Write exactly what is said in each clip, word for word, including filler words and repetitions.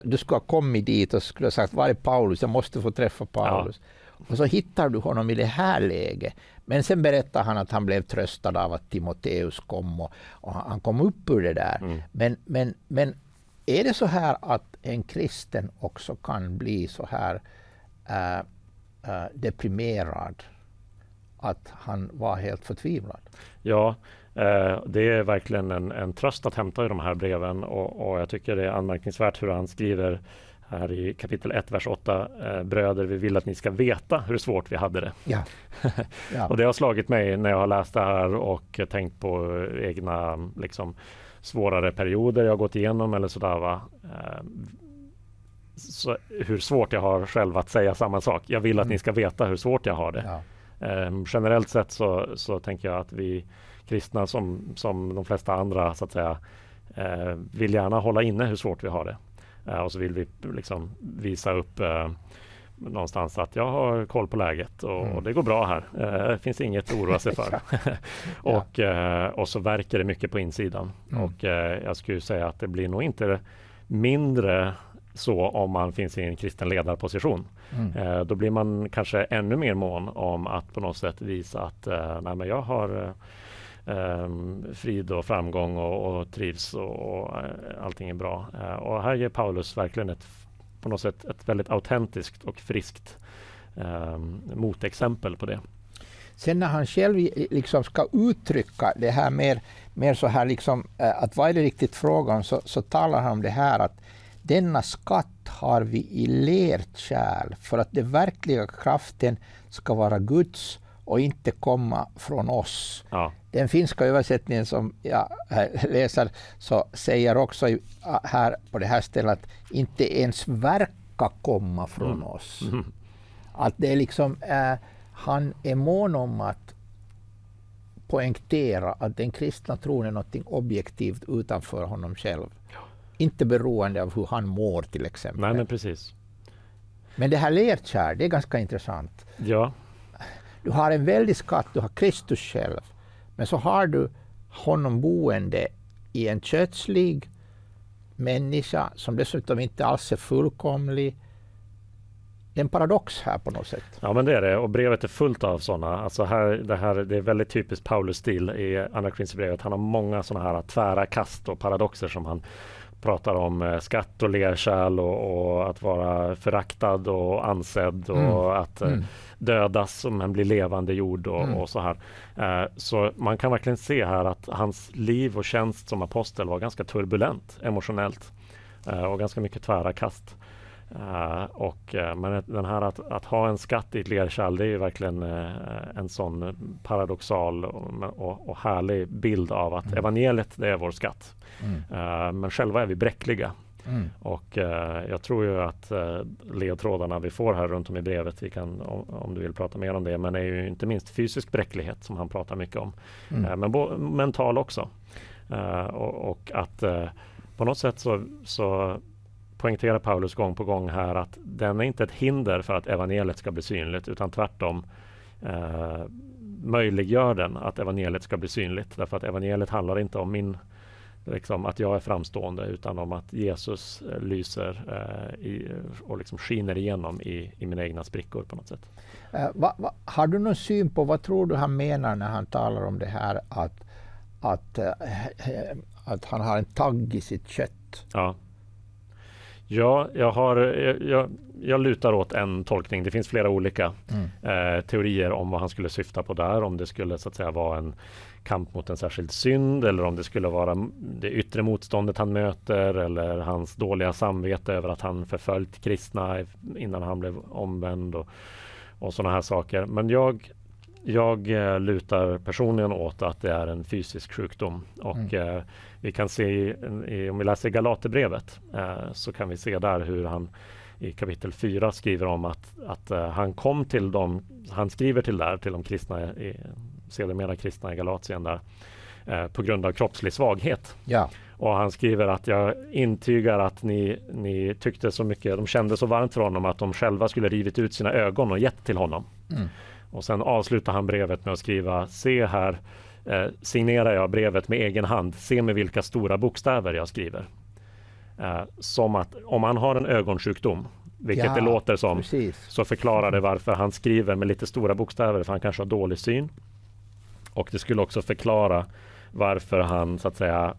du ska ha kommit dit och skulle ha sagt, var är Paulus? Jag måste få träffa Paulus. Ja. Och så hittar du honom i det här läget. Men sen berättar han att han blev tröstad av att Timoteus kom och, och han kom upp ur det där. Mm. Men, men, men är det så här att en kristen också kan bli så här äh, äh, deprimerad att han var helt förtvivlad? Ja, eh, det är verkligen en, en tröst att hämta i de här breven och, och jag tycker det är anmärkningsvärt hur han skriver här i kapitel ett, vers åtta. Eh, bröder, vi vill att ni ska veta hur svårt vi hade det. Ja. Ja. Och det har slagit mig när jag har läst det här och tänkt på egna liksom, svårare perioder jag har gått igenom eller sådär va. Eh, så, hur svårt jag har själv att säga samma sak. Jag vill att mm. ni ska veta hur svårt jag har det. Ja. Eh, generellt sett så, så tänker jag att vi kristna som, som de flesta andra så att säga eh, vill gärna hålla inne hur svårt vi har det. Eh, och så vill vi liksom visa upp eh, någonstans att jag har koll på läget och, mm. och det går bra här. Eh, det finns inget att oroa sig för. och, eh, och så verkar det mycket på insidan. Mm. Och eh, jag skulle säga att det blir nog inte mindre så om man finns i en kristen ledarposition. Mm. Eh, då blir man kanske ännu mer mån om att på något sätt visa att eh, nej, men jag har eh, frid och framgång och, och trivs och, och allting är bra. Eh, och här ger Paulus verkligen ett, på något sätt ett väldigt autentiskt och friskt eh, motexempel på det. Sen när han själv liksom ska uttrycka det här mer, mer så här liksom, att vad är det riktigt frågan, så, så talar han om det här att denna skatt har vi i lerkärl för att den verkliga kraften ska vara Guds och inte komma från oss. Ja. Den finska översättningen som jag läser så säger också här på det här stället att inte ens verka komma från mm. oss. Mm. Att det är liksom, äh, han är mån om att poängtera att den kristna tron är något objektivt utanför honom själv. Ja. Inte beroende av hur han mår till exempel. Nej, men precis. Men det här lerkärl, det är ganska intressant. Ja. Du har en väldig skatt, du har Kristus själv. Men så har du honom boende i en kötslig människa som dessutom inte alls är fullkomlig. Det är en paradox här på något sätt. Ja, men det är det. Och brevet är fullt av sådana. Alltså här, det, här, det är väldigt typiskt Paulus stil i Andra Korinthierbrevet. Han har många sådana här tvära kast och paradoxer som han pratar om eh, skatt och lerkärl och, och att vara föraktad och ansedd och mm. att eh, mm. dödas men bli levande jord och, mm. och så här. Eh, så man kan verkligen se här att hans liv och tjänst som apostel var ganska turbulent emotionellt eh, och ganska mycket tvära kast. Uh, och, uh, men den här att, att ha en skatt i ett lerkärl, det är ju verkligen uh, en sån paradoxal och, och, och härlig bild av att mm. evangeliet, det är vår skatt. Mm. Uh, men själva är vi bräckliga. Mm. Och uh, jag tror ju att uh, ledtrådarna vi får här runt om i brevet, vi kan, om, om du vill prata mer om det, men är ju inte minst fysisk bräcklighet som han pratar mycket om. Mm. Uh, men bo- mental också. Uh, och, och att uh, på något sätt så, så poängterar Paulus gång på gång här att den är inte ett hinder för att evangeliet ska bli synligt, utan tvärtom eh, möjliggör den att evangeliet ska bli synligt. Därför att evangeliet handlar inte om min, liksom, att jag är framstående, utan om att Jesus eh, lyser eh, i, och liksom skiner igenom i, i mina egna sprickor på något sätt. Uh, va, va, har du någon syn på vad tror du han menar när han talar om det här att, att, uh, att han har en tagg i sitt kött? Ja. Ja, jag, har, jag, jag lutar åt en tolkning. Det finns flera olika mm. eh, teorier om vad han skulle syfta på där. Om det skulle så att säga vara en kamp mot en särskild synd, eller om det skulle vara det yttre motståndet han möter, eller hans dåliga samvete över att han förföljt kristna innan han blev omvänd och, och sådana här saker. Men jag, jag eh, lutar personligen åt att det är en fysisk sjukdom. Och mm. eh, vi kan se, i, i, om vi läser Galaterbrevet, eh, så kan vi se där hur han i kapitel fyra skriver om att, att eh, han kom till dem, han skriver till där, till de kristna, i, sedermera kristna i Galatien där, eh, på grund av kroppslig svaghet. Ja. Och han skriver att jag intygar att ni, ni tyckte så mycket, de kände så varmt för honom att de själva skulle rivit ut sina ögon och gett till honom. Mm. Och sen avslutar han brevet med att skriva: se här, eh, signerar jag brevet med egen hand, se med vilka stora bokstäver jag skriver. eh, som att om han har en ögonsjukdom, vilket Ja, det låter som, precis. så förklarar det varför han skriver med lite stora bokstäver, för han kanske har dålig syn. Och det skulle också förklara varför han så att säga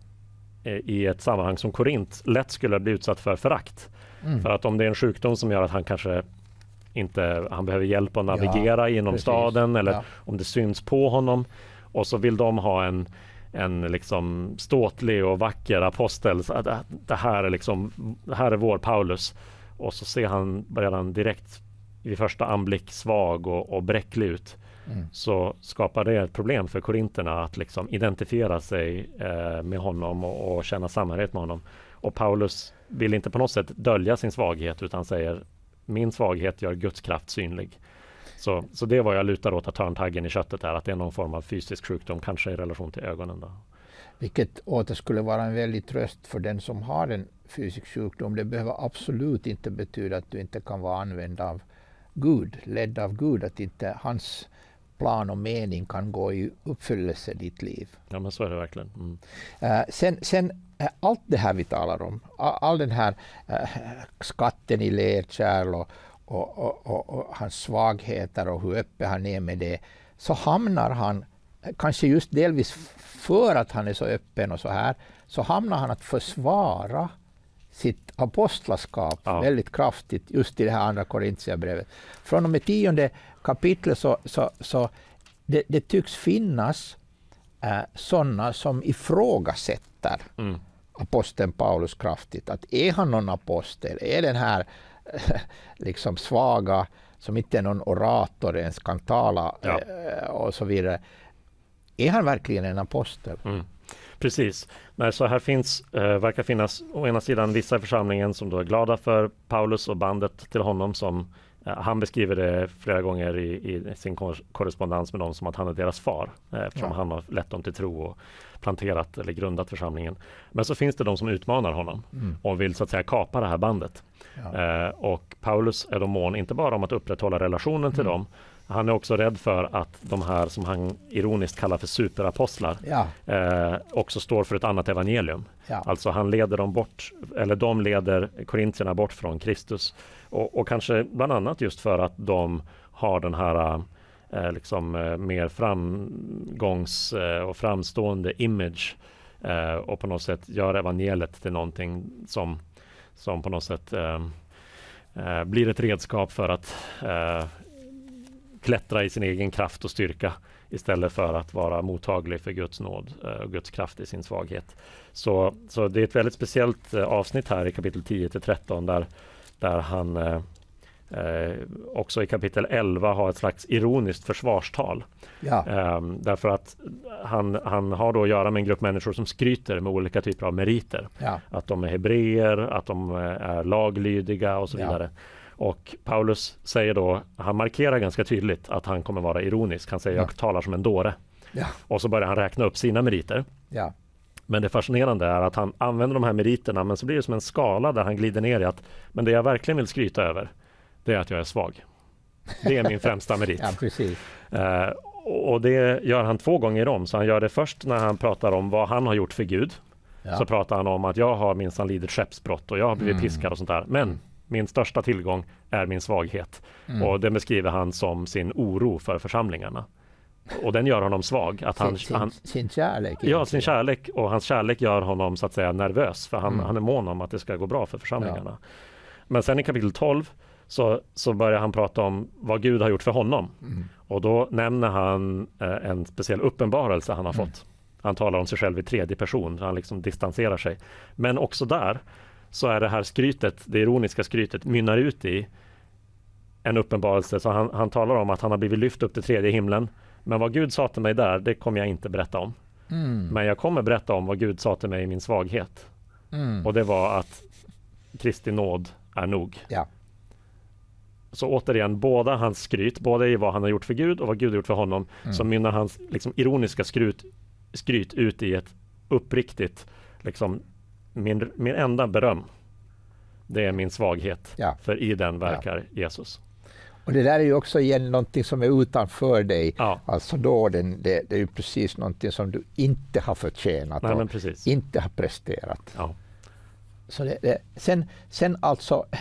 i ett sammanhang som Korint lätt skulle bli utsatt för förakt. Mm. För att om det är en sjukdom som gör att han kanske inte, han behöver hjälp att navigera ja, genom precis. staden, eller ja. om det syns på honom, och så vill de ha en, en liksom ståtlig och vacker apostel. Så det, det här är liksom, det här är vår Paulus. Och så ser han redan direkt vid första anblick svag och, och bräcklig ut. Mm. Så skapar det ett problem för korinterna att liksom identifiera sig eh, med honom och, och känna samhörighet med honom. Och Paulus vill inte på något sätt dölja sin svaghet, utan säger min svaghet gör Guds kraft synlig. Så, så det var jag lutar åt att ta en taggen i köttet är att det är någon form av fysisk sjukdom, kanske i relation till ögonen. Då. Vilket åter skulle vara en väldigt tröst för den som har en fysisk sjukdom. Det behöver absolut inte betyda att du inte kan vara använd av Gud, ledd av Gud, att inte hans plan och mening kan gå i uppfyllelse i ditt liv. Ja, men så är det verkligen. Mm. Uh, sen, sen uh, allt det här vi talar om, all, all den här uh, skatten i lerkärl och, och, och, och, och hans svagheter och hur öppen han är med det, så hamnar han, kanske just delvis för att han är så öppen och så här, så hamnar han att försvara sitt apostlaskap ja. väldigt kraftigt just i det här andra Korintierbrevet. Från och med tionde kapitlet så, så, så det, det tycks finnas äh, sådana som ifrågasätter mm. aposteln Paulus kraftigt. Att är han någon apostel? Är den här äh, liksom svaga som inte är någon orator ens kan tala ja. äh, och så vidare. Är han verkligen en apostel? Mm. Precis. Nej, så här finns, eh, verkar finnas å ena sidan vissa i församlingen som då är glada för Paulus och bandet till honom, som eh, han beskriver det flera gånger i, i sin kor- korrespondens med dem som att han är deras far, eh, eftersom ja. han har lett dem till tro och planterat eller grundat församlingen. Men så finns det de som utmanar honom mm. och vill så att säga kapa det här bandet. Ja. Eh, och Paulus är då mån inte bara om att upprätthålla relationen till mm. dem. Han är också rädd för att de här som han ironiskt kallar för superapostlar ja. eh, också står för ett annat evangelium. Ja. Alltså han leder dem bort, eller de leder korintierna bort från Kristus. Och, och kanske bland annat just för att de har den här eh, liksom, eh, mer framgångs eh, och framstående image eh, och på något sätt gör evangeliet till någonting som, som på något sätt eh, eh, blir ett redskap för att eh, klättra i sin egen kraft och styrka istället för att vara mottaglig för Guds nåd och Guds kraft i sin svaghet. Så, så det är ett väldigt speciellt avsnitt här i kapitel tio till tretton där, där han eh, också i kapitel elva har ett slags ironiskt försvarstal. Ja. Eh, därför att han, han har då att göra med en grupp människor som skryter med olika typer av meriter. Ja. Att de är hebreer, att de är laglydiga och så vidare. Ja. Och Paulus säger då, han markerar ganska tydligt att han kommer vara ironisk. Han säger, ja. jag talar som en dåre. Ja. Och så börjar han räkna upp sina meriter. Ja. Men det fascinerande är att han använder de här meriterna, men så blir det som en skala där han glider ner i att, men det jag verkligen vill skryta över, det är att jag är svag. Det är min främsta merit. Ja, precis. Uh, och det gör han två gånger om. Så han gör det först när han pratar om vad han har gjort för Gud. Ja. Så pratar han om att jag har minsann lidit skeppsbrott och jag har blivit mm. piskad och sånt där. Men min största tillgång är min svaghet. Mm. Och det beskriver han som sin oro för församlingarna. Och den gör honom svag. Att han, sin, han, sin kärlek. Ja, sin kärlek. Och hans kärlek gör honom så att säga nervös. För han, mm. han är mån om att det ska gå bra för församlingarna. Ja. Men sen i kapitel tolv så, så börjar han prata om vad Gud har gjort för honom. Mm. Och då nämner han eh, en speciell uppenbarelse han har mm. fått. Han talar om sig själv i tredje person. Han liksom distanserar sig. Men också där så är det här skrytet, det ironiska skrytet, mynnar ut i en uppenbarelse. Så han, han talar om att han har blivit lyft upp till tredje himlen. Men vad Gud sa till mig där, det kommer jag inte berätta om. Mm. Men jag kommer berätta om vad Gud sa till mig i min svaghet. Mm. Och det var att Kristi nåd är nog. Ja. Så återigen, båda hans skryt, både i vad han har gjort för Gud och vad Gud har gjort för honom, mm. så mynnar hans liksom, ironiska skryt, skryt ut i ett uppriktigt, liksom, min, min enda beröm, det är min svaghet. Ja. För i den verkar ja. Jesus. Och det där är ju också igen någonting som är utanför dig. Ja. Alltså då den, det, det är ju precis någonting som du inte har förtjänat. Nej, och men precis. inte har presterat. Ja. så det, det, sen, sen alltså